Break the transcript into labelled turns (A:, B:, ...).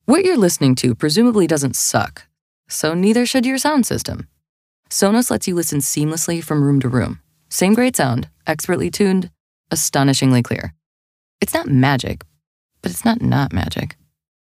A: What you're listening to presumably doesn't suck, so neither should your sound system. Sonos lets you listen seamlessly from room to room. Same great sound, expertly tuned, astonishingly clear. It's not magic, but it's not magic.